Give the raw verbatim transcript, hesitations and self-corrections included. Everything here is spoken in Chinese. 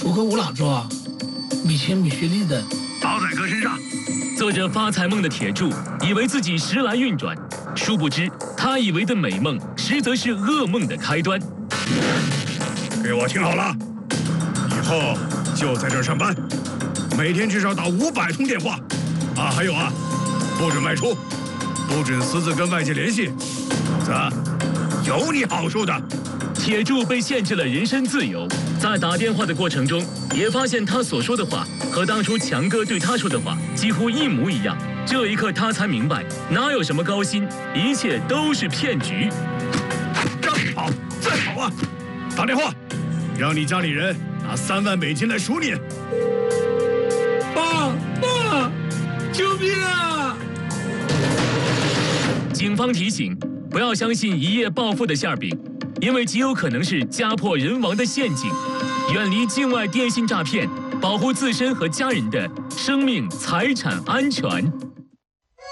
不过我哪知道啊，没钱没学历的。 包在哥身上。 做着发财梦的铁柱以为自己时来运转，殊不知他以为的美梦，实则是噩梦的开端。 给我听好了，以后就在这儿上班，每天至少打五百通电话。啊，还有啊，不准外出，不准私自跟外界联系，否则有你好处的。 铁柱被限制了人身自由，在打电话的过程中，也发现他所说的话和当初强哥对他说的话几乎一模一样。这一刻，他才明白，哪有什么高薪，一切都是骗局。 让你跑，再跑啊！打电话，让你家里人拿三万美金来赎你。 爸爸，救命啊！ 警方提醒，不要相信一夜暴富的馅饼，因为极有可能是家破人亡的陷阱。远离境外电信诈骗，保护自身和家人的生命财产安全。